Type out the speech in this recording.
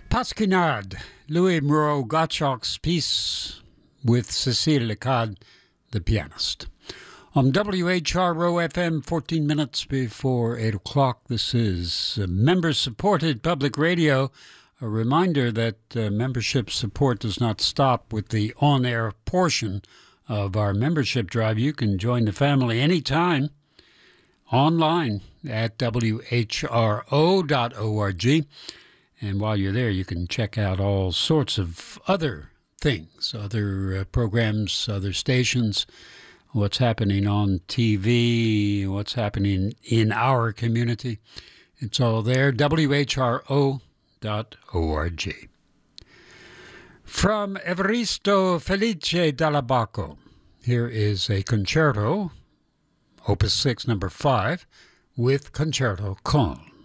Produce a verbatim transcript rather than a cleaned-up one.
Pasquinade, Louis Moreau Gottschalk's piece with Cécile Lecade, the pianist. On W H R O F M, fourteen minutes before eight o'clock, this is member-supported public radio. A reminder that uh, membership support does not stop with the on-air portion of our membership drive. You can join the family anytime online at W H R O dot org. And while you're there, you can check out all sorts of other things, other uh, programs, other stations, what's happening on T V, what's happening in our community. It's all there, W H R O dot org. From Evaristo Felice Dall'Abaco, here is a concerto, Opus six, number five, with Concerto Con.